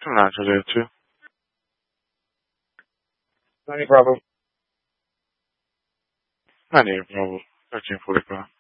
9 Juliet 2. 90 Bravo. 98 Bravo, 1345.